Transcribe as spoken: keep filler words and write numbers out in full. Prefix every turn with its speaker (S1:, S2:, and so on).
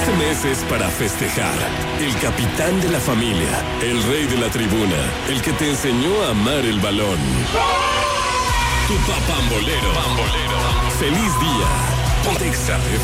S1: Este mes es para festejar. El capitán de la familia, el rey de la tribuna, el que te enseñó a amar el balón. Tu papambolero. Pambolero. Feliz día. Pontexa